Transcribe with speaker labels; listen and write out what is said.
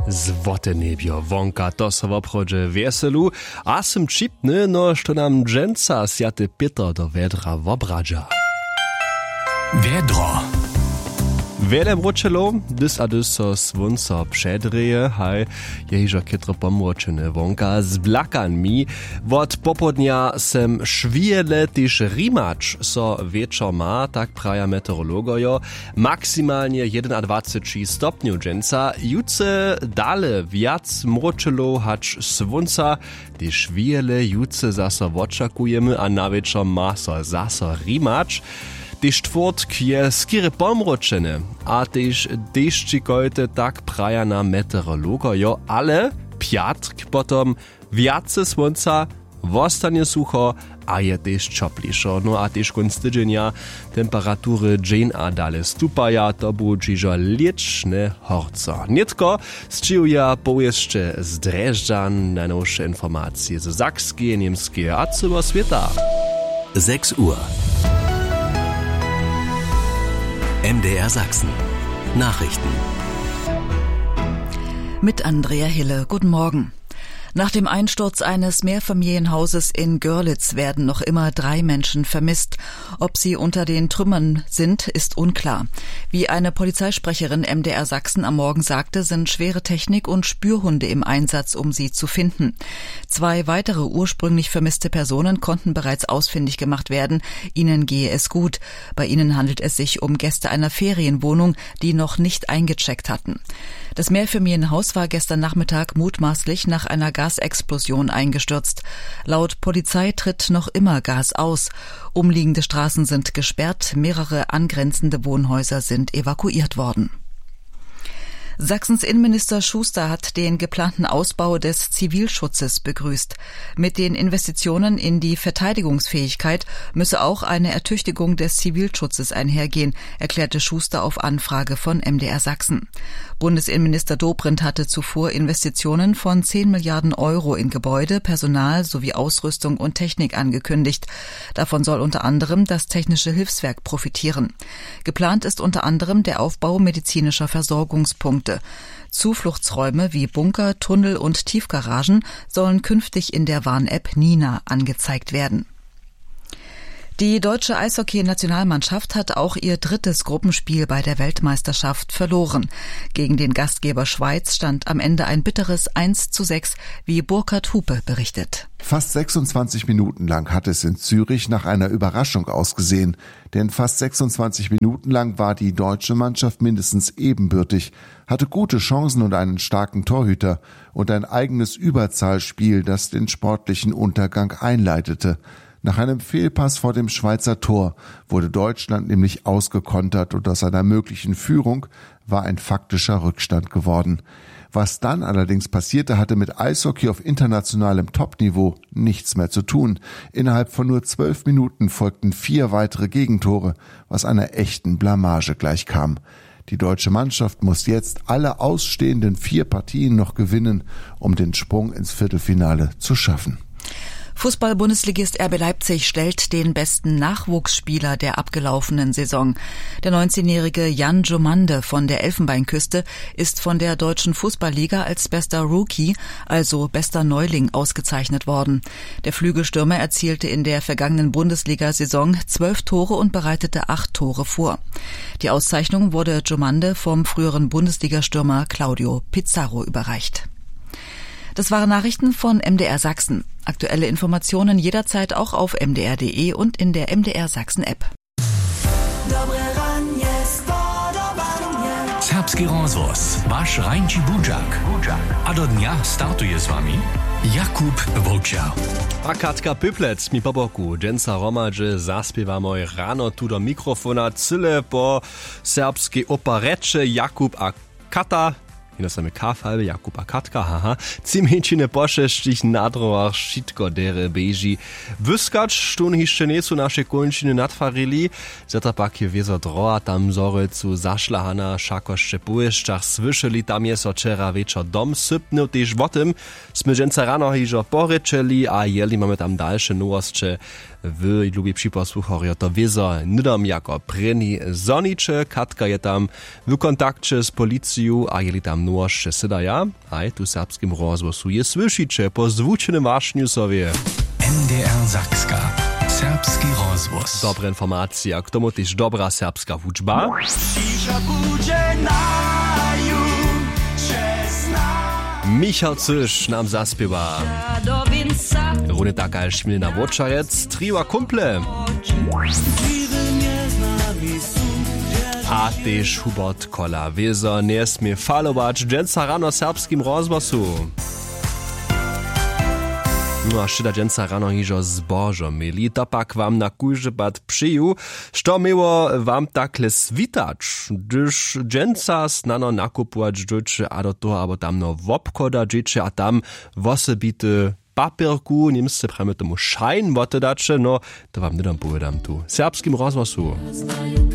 Speaker 1: Złote niebio, wonka, to so w obchodzie weselu, a sym čipny, no, što nam dżęca Święty Peter do wedra wobradza.
Speaker 2: Vedro.
Speaker 1: Wiele mročelo, dys a dys so svunco předreje, haj, ježo kytro pomročene wonka z blakanmi. Wot popodnia sem šviele tyž rimacz so wieczor ma, tak praja meteorologojo, maksymalnie 21 stopniu dżęca, juce dale wiac mročelo hacz svunca, tyž wiele juce zaso wočakujemy, a na wieczor ma so zaso rimacz. Tyž czwartk je skire pomročene, a tyž deščikojte tak praja na meteorologojo, ale piatk potom viace słonca, wostanie sucho, a je tyž čoplišo. No a tyž konc tydzienia temperatury dżeń a dale stupaja, to budžižo liečne horco. Nitko zčiuja powieszcze z Drežďan, najnowsze informacje z Sakskie, Niemskie a cyło świata.
Speaker 2: 6 Uhr. MDR Sachsen. Nachrichten.
Speaker 3: Mit Andrea Hille. Guten Morgen. Nach dem Einsturz eines Mehrfamilienhauses in Görlitz werden noch immer 3 Menschen vermisst. Ob sie unter den Trümmern sind, ist unklar. Wie eine Polizeisprecherin MDR Sachsen am Morgen sagte, sind schwere Technik und Spürhunde im Einsatz, um sie zu finden. 2 weitere ursprünglich vermisste Personen konnten bereits ausfindig gemacht werden. Ihnen gehe es gut. Bei ihnen handelt es sich um Gäste einer Ferienwohnung, die noch nicht eingecheckt hatten. Das Mehrfamilienhaus war gestern Nachmittag mutmaßlich nach einer Gasexplosion eingestürzt. Laut Polizei tritt noch immer Gas aus. Umliegende Straßen sind gesperrt, mehrere angrenzende Wohnhäuser sind evakuiert worden. Sachsens Innenminister Schuster hat den geplanten Ausbau des Zivilschutzes begrüßt. Mit den Investitionen in die Verteidigungsfähigkeit müsse auch eine Ertüchtigung des Zivilschutzes einhergehen, erklärte Schuster auf Anfrage von MDR Sachsen. Bundesinnenminister Dobrindt hatte zuvor Investitionen von 10 Milliarden Euro in Gebäude, Personal sowie Ausrüstung und Technik angekündigt. Davon soll unter anderem das Technische Hilfswerk profitieren. Geplant ist unter anderem der Aufbau medizinischer Versorgungspunkte. Zufluchtsräume wie Bunker, Tunnel und Tiefgaragen sollen künftig in der Warn-App Nina angezeigt werden. Die deutsche Eishockey-Nationalmannschaft hat auch ihr 3. Gruppenspiel bei der Weltmeisterschaft verloren. Gegen den Gastgeber Schweiz stand am Ende ein bitteres 1:6, wie Burkhard Hupe berichtet.
Speaker 4: Fast 26 Minuten lang hat es in Zürich nach einer Überraschung ausgesehen. Denn fast 26 Minuten lang war die deutsche Mannschaft mindestens ebenbürtig, hatte gute Chancen und einen starken Torhüter und ein eigenes Überzahlspiel, das den sportlichen Untergang einleitete. Nach einem Fehlpass vor dem Schweizer Tor wurde Deutschland nämlich ausgekontert und aus einer möglichen Führung war ein faktischer Rückstand geworden. Was dann allerdings passierte, hatte mit Eishockey auf internationalem Topniveau nichts mehr zu tun. Innerhalb von nur 12 Minuten folgten 4 weitere Gegentore, was einer echten Blamage gleichkam. Die deutsche Mannschaft muss jetzt alle ausstehenden 4 Partien noch gewinnen, um den Sprung ins Viertelfinale zu schaffen.
Speaker 3: Fußball-Bundesligist RB Leipzig stellt den besten Nachwuchsspieler der abgelaufenen Saison. Der 19-jährige Jan Jomande von der Elfenbeinküste ist von der Deutschen Fußballliga als bester Rookie, also bester Neuling, ausgezeichnet worden. Der Flügelstürmer erzielte in der vergangenen Bundesliga-Saison 12 Tore und bereitete 8 Tore vor. Die Auszeichnung wurde Jomande vom früheren Bundesligastürmer Claudio Pizarro überreicht. Das waren Nachrichten von MDR Sachsen. Aktuelle Informationen jederzeit auch auf mdr.de und in der MDR Sachsen App.
Speaker 2: Serbski rozvoz, vaš Rajnči Budžak. A do dnia startuje s vami Jakub Volčar.
Speaker 1: A Katka Pyplec mi po boku. Dżęca romadže zaspiewamy rano tu do mikrofona cyle po serbskiej operecze Jakub a Kata. Ino same K-Falbe, Jakub a Katka, haha. Cimenčine pošeštich nadrovar šitko dere beži. Vyskač, štun hišče nesu naše končine nadfarili. Zeta pak je wiezo droa tam zorecu zašlahana, šakošče poješčach svyšeli, tam je so čera večer dom sypnil, tež votem sme dżęca rano hižo porečeli a jeli mamy tam dalsze nowostcze. Wy, lubi przyposłuchorio, to wiezo nydom jako preni zonicze. Katka je tam w kontakcie z policją, a jeli tam tam nôžše sedaja, aj tu serbskim rozwosu je słyszycie po zwučenym wašňu sobie.
Speaker 2: NDR Sakska. Serbski rozwóz.
Speaker 1: Dobre informacja, k tomu też dobra serbska hudžba. Michał Cyš nam zaspiewa. Równie taka Śmilna Włoczarec, trio kumple. A też Hubert Kola-Weser nie smie falować dżęca rano serbskim rozwosu. No a štyda dżęca rano hižo zbožo mieli, to pak wam na kujże bad przyju, što miło wam takle svitać, gdyż dżęca snano nakupować dżucze, a do toho abo tam no wopkoda dżucze, a tam wosobity papierku, niemsce pramy tomu szajn wotedacze, no to wam nie dam povedam tu. Serbskim rozwosu.